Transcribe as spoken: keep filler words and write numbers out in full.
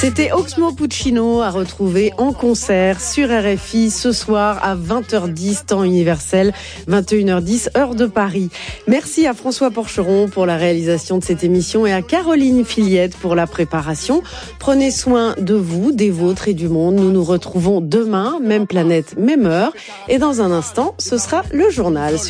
C'était Oxmo Puccino à retrouver en concert sur R F I ce soir à vingt heures dix, temps universel, vingt et une heures dix, heure de Paris. Merci à François Porcheron pour la réalisation de cette émission et à Caroline Filiette pour la préparation. Prenez soin de vous, des vôtres et du monde. Nous nous retrouvons demain, même planète, même heure. Et dans un instant, ce sera le journal sur